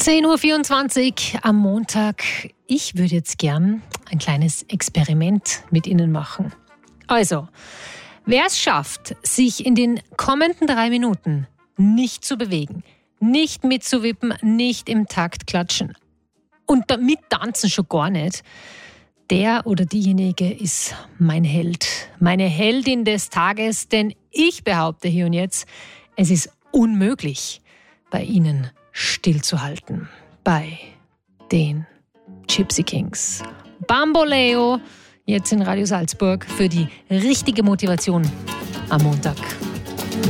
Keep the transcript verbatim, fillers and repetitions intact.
zehn Uhr vierundzwanzig am Montag. Ich würde jetzt gern ein kleines Experiment mit Ihnen machen. Also, wer es schafft, sich in den kommenden drei Minuten nicht zu bewegen, nicht mitzuwippen, nicht im Takt klatschen und damit tanzen schon gar nicht, der oder diejenige ist mein Held, meine Heldin des Tages, denn ich behaupte hier und jetzt, es ist unmöglich, bei Ihnen stillzuhalten. Bei den Gypsy Kings. Bamboleo, jetzt in Radio Salzburg, für die richtige Motivation am Montag.